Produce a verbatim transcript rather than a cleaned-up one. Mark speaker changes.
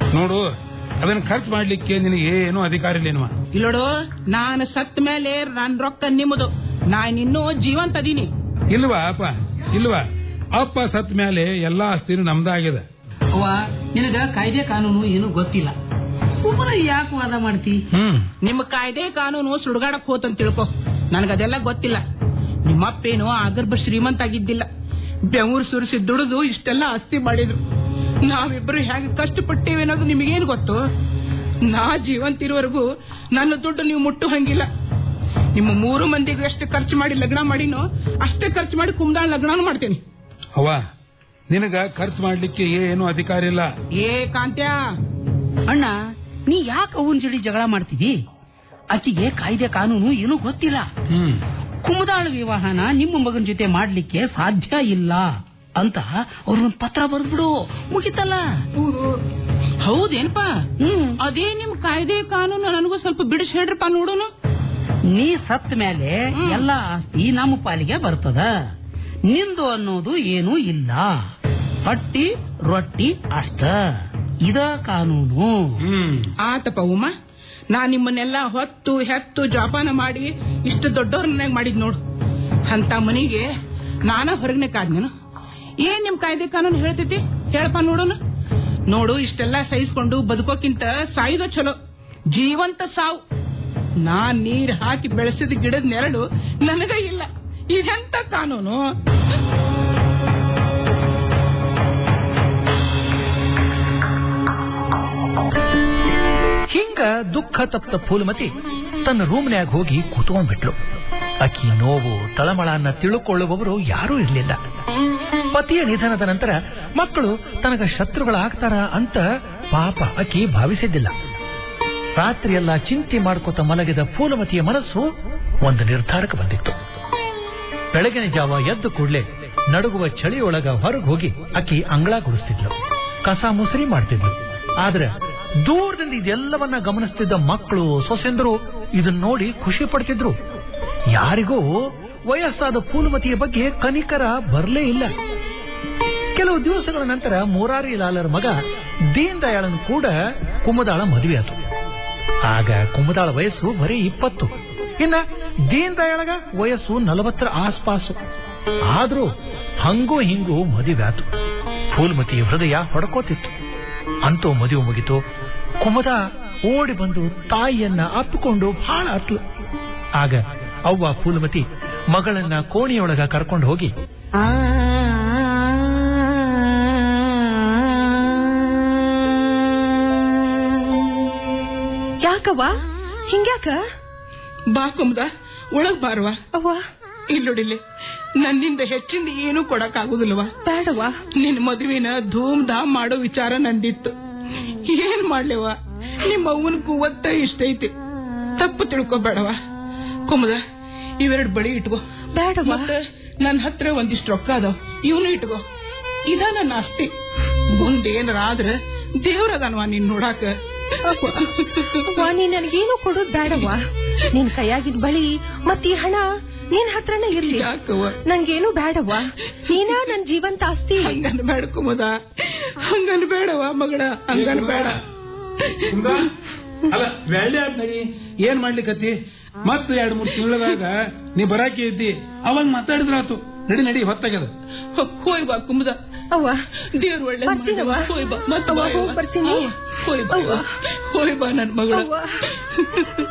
Speaker 1: ನೋಡು, ಅದನ್ನ ಖರ್ಚು ಮಾಡ್ಲಿಕ್ಕೆ ನಿನಗೆ ಏನು ಅಧಿಕಾರ ಇಲ್ಲೇನುವ.
Speaker 2: ಇಲ್ಲೋಡು, ನಾನು ಸತ್ ಮೇಲೆ ನನ್ ರೊಕ್ಕ ನಿಮ್ಮದು, ನಾನಿನ್ನೂ ಜೀವಂತ ಅದೀನಿ.
Speaker 1: ಇಲ್ವಾ ಅಪ್ಪ, ಇಲ್ವಾ? ಅಪ್ಪ ಸತ್ ಮೇಲೆ ಎಲ್ಲಾ ಆಸ್ತಿನೂ ನಮ್ದಾಗಿದೆ.
Speaker 3: ಅವ್ವ, ನಿನಗ ಕಾಯ್ದೆ ಕಾನೂನು ಏನು ಗೊತ್ತಿಲ್ಲ, ಸುಮ್ಮನೆ ಯಾಕೆ ವಾದ ಮಾಡ್ತಿ?
Speaker 1: ಹ್ಮ್
Speaker 2: ನಿಮ್ಮ ಕಾಯ್ದೆ ಕಾನೂನು ಸುಡ್ಗಾಡಕ್ ಹೋತಂತ ತಿಳ್ಕೊ, ನನಗದೆಲ್ಲ ಗೊತ್ತಿಲ್ಲ. ನಿಮ್ಮಪ್ಪೇನು ಆಗರ್ಭ ಶ್ರೀಮಂತ ಆಗಿದ್ದಿಲ್ಲ, ಬೆವರು ಸುರಿಸಿ ದುಡಿದು ಇಷ್ಟೆಲ್ಲ ಆಸ್ತಿ ಮಾಡಿದ್ರು. ನಾವಿಬ್ರು ಹೇಗೆ ಕಷ್ಟಪಟ್ಟೇವೆ ಅನ್ನೋದು ನಿಮಗೇನು ಗೊತ್ತು? ನಾ ಜೀವಂತಿರುವವರೆಗೂ ನನ್ನ ದುಡ್ಡು ನೀವು ಮುಟ್ಟು ಹಂಗಿಲ್ಲ. ನಿಮ್ಮ ಮೂರು ಮಂದಿಗೂ ಎಷ್ಟು ಖರ್ಚು ಮಾಡಿ ಲಗ್ನ ಮಾಡಿನೋ ಅಷ್ಟೇ ಖರ್ಚು ಮಾಡಿ ಕುಮ್ದಾಳ್ ಲಗ್ನ ಮಾಡ್ತೇನೆ.
Speaker 1: ಅವ್ವ, ನಿನಗ ಖರ್ಚು ಮಾಡ್ಲಿಕ್ಕೆ ಏನು ಅಧಿಕಾರ ಇಲ್ಲ.
Speaker 2: ಏ ಕಾಂತ್ಯ,
Speaker 3: ಅಣ್ಣ, ನೀ ಯಾಕೆ ಅವನ್ ಜೋಡಿ ಜಗಳ ಮಾಡ್ತಿದಿ? ಆಕಿಗೆ ಕಾಯ್ದೆ ಕಾನೂನು ಏನೂ ಗೊತ್ತಿಲ್ಲ.
Speaker 1: ಹ್ಮ್
Speaker 3: ಕುಮದಾಳ ವಿವಾಹನ ನಿಮ್ಮ ಮಗನ ಜೊತೆ ಮಾಡ್ಲಿಕ್ಕೆ ಸಾಧ್ಯ ಇಲ್ಲ ಅಂತ ಅವ್ರೊಂದ್ ಪತ್ರ ಬರ್ದ್ಬಿಡು, ಮುಗಿತಲ್ಲ.
Speaker 2: ಹೌದೇನಪ್ಪ?
Speaker 3: ಹ್ಮ್
Speaker 2: ಅದೇ ನಿಮ್ ಕಾಯ್ದೆ ಕಾನೂನು ನನಗೂ ಸ್ವಲ್ಪ ಬಿಡಿಸಿ ಹೇಳ್ರಪ್ಪ ನೋಡೋನು.
Speaker 3: ನೀ ಸತ್ ಮೇಲೆ ಎಲ್ಲಾ ಆಸ್ತಿ ನಮ್ಮ ಪಾಲಿಗೆ ಬರ್ತದ, ನಿಂದು ಅನ್ನೋದು ಏನೂ ಇಲ್ಲ, ಹಟ್ಟಿ ರೊಟ್ಟಿ ಅಷ್ಟ. ಇದ ಕಾನೂನು.
Speaker 1: ಹ್ಮ್
Speaker 2: ಆತಪ್ಪ ಉಮ್ಮ, ನಾ ನಿಮ್ಮನ್ನೆಲ್ಲ ಹೊತ್ತು ಹೆತ್ತು ಜೋಪಾನ ಮಾಡಿ ಇಷ್ಟು ದೊಡ್ಡವ್ರನ್ನಾಗ ಮಾಡಿದ್ ನೋಡು. ಅಂತ ಮನಿಗೆ ನಾನ ಹೊರಗನೆ ಕಾದ್ನೇನು? ಏನ್ ನಿಮ್ ಕಾಯ್ದೆ ಕಾನೂನು ಹೇಳ್ತೈತಿ ಹೇಳಪ್ಪ ನೋಡೋನು. ನೋಡು, ಇಷ್ಟೆಲ್ಲ ಸಹಿಸ್ಕೊಂಡು ಬದುಕೋಕ್ಕಿಂತ ಸಾಯುದ ಚಲೋ. ಜೀವಂತ ಸಾವು. ನಾ ನೀರ್ ಹಾಕಿ ಬೆಳೆಸಿದ ಗಿಡದ ನೆರಳು ನನಗ ಇಲ್ಲ. ಇದೆಂತ ಕಾನೂನು?
Speaker 4: ಹಿಂಗ ದುಃಖ ತಪ್ತ ಫೂಲಮತಿ ತನ್ನ ರೂಮ್ನ್ಯಾಗ ಹೋಗಿ ಕೂತ್ಕೊಂಡ್ಬಿಟ್ಲು. ಅಕ್ಕಿ ನೋವು ತಳಮಳನ್ನ ತಿಳುಕೊಳ್ಳುವವರು ಯಾರೂ ಇರಲಿಲ್ಲ. ಪತಿಯ ನಿಧನದ ನಂತರ ಮಕ್ಕಳು ತನಗ ಶತ್ರುಗಳಾಗ್ತಾರ ಅಂತ ಪಾಪ ಅಕ್ಕಿ ಭಾವಿಸಿದ್ದಿಲ್ಲ. ರಾತ್ರಿಯೆಲ್ಲ ಚಿಂತೆ ಮಾಡ್ಕೋತ ಮಲಗಿದ ಫೂಲಮತಿಯ ಮನಸ್ಸು ಒಂದು ನಿರ್ಧಾರಕ್ಕೆ ಬಂದಿತ್ತು. ಬೆಳಗಿನ ಜಾವ ಎದ್ದು ಕೂಡ್ಲೆ ನಡುಗುವ ಚಳಿಯೊಳಗ ಹೊರಗೆ ಹೋಗಿ ಅಕ್ಕಿ ಅಂಗಳ ಗುಡಿಸ್ತಿದ್ಲು, ಕಸ ಮುಸರಿ ಮಾಡ್ತಿದ್ಲು. ಆದ್ರೆ ದೂರದಿಂದ ಇದೆಲ್ಲವನ್ನ ಗಮನಿಸ್ತಿದ್ದ ಮಕ್ಕಳು ಸೊಸೆಂದರು ಇದನ್ನ ನೋಡಿ ಖುಷಿ ಪಡ್ತಿದ್ರು. ಯಾರಿಗೂ ವಯಸ್ಸಾದ ಫೂಲಮತಿಯ ಬಗ್ಗೆ ಕನಿಕರ ಬರಲೇ ಇಲ್ಲ. ಕೆಲವು ದಿವಸಗಳ ನಂತರ ಮುರಾರಿ ಲಾಲರ ಮಗ ದೀನ್ ದಯಾಳನ್ ಕೂಡ ಕುಮದಾಳ ಮದುವೆ ಆತು. ಆಗ ಕುಮದಾಳ ವಯಸ್ಸು ಬರೀ ಇಪ್ಪತ್ತು, ಇನ್ನ ದೀನ್ ದಯಾಳಗ ವಯಸ್ಸು ನಲವತ್ತರ ಆಸ್ಪಾಸು. ಆದ್ರೂ ಹಂಗೂ ಹಿಂಗೂ ಮದುವೆ ಆತು. ಫೂಲಮತಿಯ ಹೃದಯ ಹೊಡ್ಕೋತಿತ್ತು. ಅಂತೂ ಮದುವೆ ಮುಗಿತು. ಕುಮದ ಓಡಿ ಬಂದು ತಾಯಿಯನ್ನ ಅಪ್ಪಿಕೊಂಡು ಬಹಳ ಅತ್ಲು. ಆಗ ಅವ್ವ ಫೂಲಮತಿ ಮಗಳನ್ನ ಕೋಣಿಯೊಳಗ ಕರ್ಕೊಂಡು ಹೋಗಿ,
Speaker 5: ಯಾಕವ್ವ ಹಿಂಗ್ಯಾಕ?
Speaker 2: ಬಾ ಕುಮ್ದ, ಒಳಗ್ ಬಾರವಾ.
Speaker 5: ಅವ್ವ,
Speaker 2: ಇಲ್ಲೊಡಿಲಿ, ನನ್ನಿಂದ ಹೆಚ್ಚಿಂದ ಏನೂ ಕೊಡಕ್ ಆಗುದಿಲ್ವಾ?
Speaker 5: ಬೇಡವ್ವ.
Speaker 2: ನಿನ್ ಮದುವಿನ ಧೂಮ್ ಧಾಮ್ ಮಾಡೋ ವಿಚಾರ ನಂದಿತ್ತು. ಏನ್ ಮಾಡ್ಲೇವ, ನಿಮ್ಮ ಅವ್ವನ ಕೂವತ್ತ ಇಷ್ಟೈತಿ. ತಪ್ಪು ತಿಳ್ಕೊಬೇಡವ. ಕುಮದ, ಇವೆರಡು ಬಳಿ ಇಟ್ಕೋ.
Speaker 5: ಬೇಡವ್ವ.
Speaker 2: ಮತ್ತ ನನ್ ಹತ್ರ ಒಂದಿಷ್ಟು ರೊಕ್ಕ ಅದಾವ, ಇವನು ಇಟ್ಕೋ. ಇದ ನನ್ನ ಆಸ್ತಿ. ಮುಂದೇನಾರ ಆದ್ರ ದೇವ್ರದನ್ವಾ ನೀನ್ ನೋಡಾಕ.
Speaker 5: ಅವ್ವ, ನೀನ್ ನನಗೇನು ಕೊಡೋದ್ ಬೇಡವ್ವ. ನಿನ್ ಕೈಯಾಗಿದ್ ಬಳಿ ಮತ್ ಈ ಹಣ ನಿನ್ ಹತ್ರನೇ ಇರ್ಲಿ.
Speaker 2: ಯಾಕವ್ವ?
Speaker 5: ನಂಗೇನು ಬೇಡವ್ವ. ನೀನ ನನ್ ಜೀವಂತ ಆಸ್ತಿ.
Speaker 2: ಹಂಗನ್ ಬೇಡ ಕುಮದ, ಹಂಗನ್ ಬೇಡವ ಮಗಳ, ಹಂಗನ್ ಬೇಡ.
Speaker 1: ಅಲ್ಲ, ವ್ಯಾಳ್ಯ ಆದ್ನಾಗಿ ಏನ್ ಮಾಡ್ಲಿಕ್ಕತ್ತಿ? ಮತ್ ಎರಡ್ ಮೂರ್ ತಿಂಗಳದಾಗ ನೀ ಬರಾಕಿ ಇದ್ದಿ, ಅವಾಗ ಮಾತಾಡಿದ್ರಾತು. ನಡಿ ನಡಿ, ಹೊತ್ತಾಗ್ಯದ.
Speaker 2: ಹೋಯ್ ಬಾ ಕುಮದ.
Speaker 5: ಅವ್ವ,
Speaker 2: ದೇವ್ರ ಒಳ್ಳೆ
Speaker 5: ಬರ್ತೀನವ್ವ.
Speaker 2: ಹೋಯ್ ಬಾ. ಮತ್ತ
Speaker 5: ಹೋಗ್ ಬರ್ತೀನಿ.
Speaker 2: ಹೋಯ್ ಬಾ, ಹೋಯ್ ಬಾ ನನ್ ಮಗಳ.